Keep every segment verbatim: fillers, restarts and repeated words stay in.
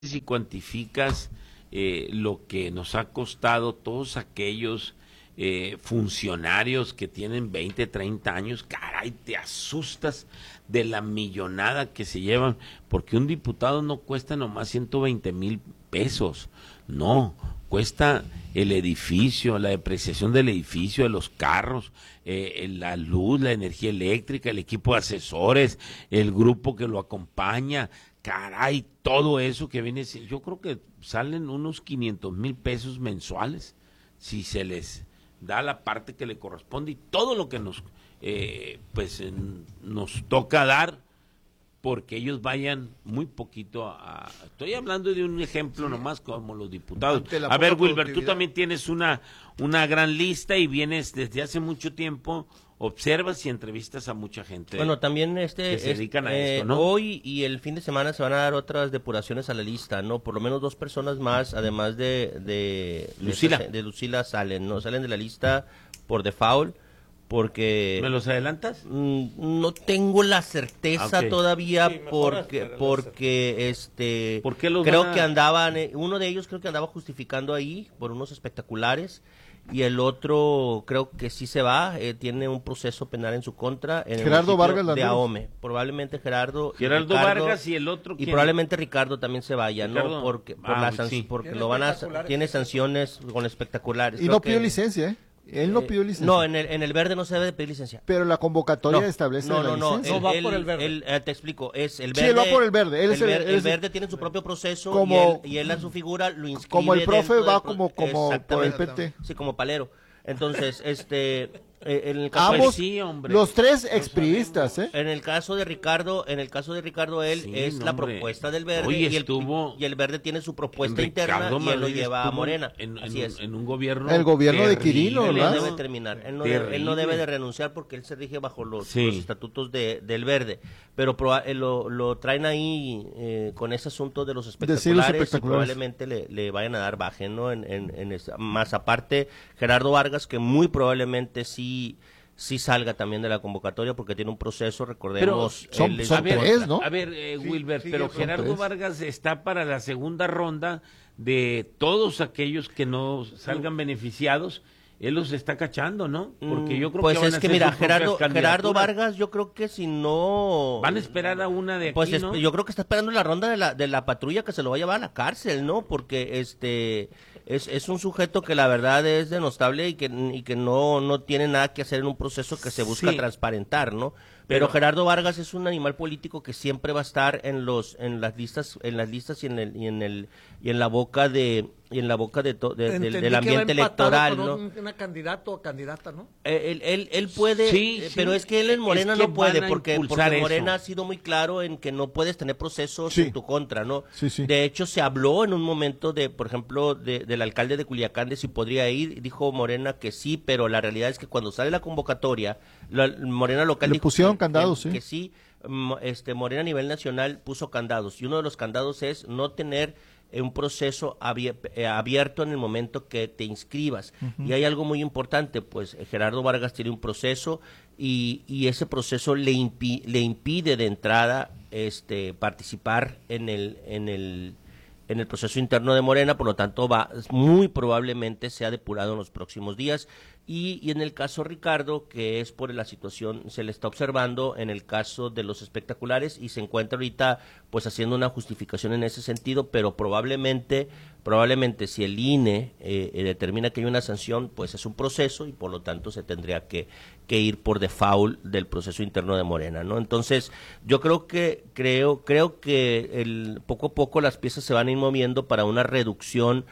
si cuantificas eh, lo que nos ha costado todos aquellos eh, funcionarios que tienen veinte, treinta años, caray, te asustas de la millonada que se llevan, porque un diputado no cuesta nomás ciento veinte mil pesos, no, cuesta el edificio, la depreciación del edificio, de los carros, eh, la luz, la energía eléctrica, el equipo de asesores, el grupo que lo acompaña, caray, todo eso que viene, yo creo que salen unos quinientos mil pesos mensuales, si se les da la parte que le corresponde y todo lo que nos, eh, pues, eh, nos toca dar, porque ellos vayan muy poquito a... Estoy hablando de un ejemplo sí. nomás como los diputados. A ver, Wilber, tú también tienes una, una gran lista y vienes desde hace mucho tiempo, observas y entrevistas a mucha gente. Bueno, también este, que se dedican a eh, esto, ¿no? Hoy y el fin de semana se van a dar otras depuraciones a la lista, ¿no? Por lo menos dos personas más, además de... de Lucila. De, de Lucila salen, ¿no? Salen de la lista por default. Porque ¿Me los adelantas? Mmm, no tengo la certeza okay. todavía sí, porque porque este ¿Por qué los creo a... que andaban uno de ellos creo que andaba justificando ahí por unos espectaculares y el otro creo que sí se va, eh, tiene un proceso penal en su contra en Gerardo el Vargas de Ahome, probablemente Gerardo Gerardo Ricardo, Vargas y el otro y ¿quién? Probablemente Ricardo también se vaya, Ricardo, no porque por ah, la sí. porque lo van a tiene sanciones con espectaculares y creo no pidió que, licencia, ¿eh? Él no pidió licencia. No, en el, en el verde no se debe pedir licencia. Pero la convocatoria no, establece no, la no, licencia. No, no, va él, por el verde. Él, él, te explico, es el verde. Sí, él va por el verde. Él el, es el, ver, él el es verde tiene su propio proceso como, y, él, y él a su figura lo inscribe. Como el profe va del, como, como por el P T. Sí, como palero. Entonces, este... En el caso ambos, de, sí, hombre. los tres expriistas, ¿eh? En el caso de Ricardo, en el caso de Ricardo, él sí, es no, la propuesta del verde Oye, y, el, estuvo y el verde tiene su propuesta interna y él lo lleva a Morena. En, en, Así es. en un gobierno El gobierno terrible, de Quirino, ¿verdad? Él no debe terminar, él no debe, él no debe de renunciar porque él se rige bajo los, sí. los estatutos de, del verde, pero proba, eh, lo, lo traen ahí eh, con ese asunto de los espectaculares, de sí, los espectaculares. Y probablemente le, le vayan a dar baje, ¿no? En, en, en esa, más aparte, Gerardo Vargas, que muy probablemente sí... sí salga también de la convocatoria porque tiene un proceso, recordemos. Pero son, son tres, ¿no? A ver, eh, sí, Wilber, sí, pero Gerardo tres. Vargas está para la segunda ronda de todos aquellos que no salgan beneficiados. Él los está cachando, ¿no? Porque yo creo pues que van es a que mira, Gerardo, Gerardo Vargas, yo creo que si no... Van a esperar a una de aquí, pues es, ¿no? Yo creo que está esperando la ronda de la, de la patrulla que se lo va a llevar a la cárcel, ¿no? Porque este... Es, es un sujeto que la verdad es denostable y que, y que no, no tiene nada que hacer en un proceso que se busca sí. transparentar, ¿no? Pero, Pero Gerardo Vargas es un animal político que siempre va a estar en los en las listas en las listas y en el y en el y en la boca de y en la boca de, to, de, de del ambiente electoral, con ¿no? Un, una candidato o candidata, ¿no? Él, él, él puede, sí, eh, sí. pero es que él en Morena es que no puede porque, porque Morena eso. ha sido muy claro en que no puedes tener procesos sí. en tu contra, ¿no? Sí, sí. De hecho, se habló en un momento de, por ejemplo, de, del alcalde de Culiacán de si podría ir, y dijo Morena que sí, pero la realidad es que cuando sale la convocatoria, la, Morena local le dijo pusieron que, candados, que, sí. que sí, este Morena a nivel nacional puso candados y uno de los candados es no tener un proceso abierto en el momento que te inscribas. Uh-huh. Y hay algo muy importante, pues Gerardo Vargas tiene un proceso y, y ese proceso le, impi, le impide de entrada este participar en el en el en el proceso interno de Morena, por lo tanto va muy probablemente sea depurado en los próximos días. Y, y en el caso Ricardo, que es por la situación, se le está observando en el caso de los espectaculares y se encuentra ahorita pues haciendo una justificación en ese sentido, pero probablemente, probablemente si el I N E eh, determina que hay una sanción, pues es un proceso y por lo tanto se tendría que, que ir por default del proceso interno de Morena, ¿no? Entonces, yo creo que, creo, creo que el, poco a poco las piezas se van a ir moviendo para una reducción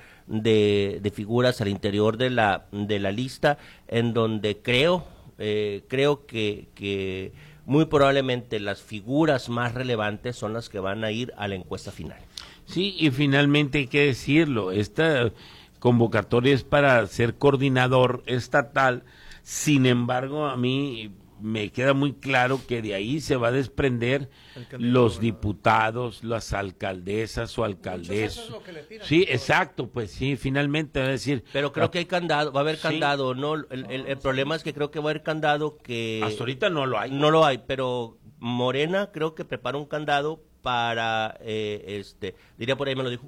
de, de figuras al interior de la de la lista, en donde creo eh, creo que, que muy probablemente las figuras más relevantes son las que van a ir a la encuesta final. Sí, y finalmente hay que decirlo, esta convocatoria es para ser coordinador estatal, sin embargo a mí me queda muy claro que de ahí se va a desprender los diputados, las alcaldesas o alcaldesas. Sí, exacto, pues sí, finalmente va a decir. Pero creo que hay candado, va a haber candado, sí. ¿no? El, el, el problema es que creo que va a haber candado que... Hasta ahorita no lo hay. No lo hay, pero Morena creo que prepara un candado para, eh, este, diría por ahí, me lo dijo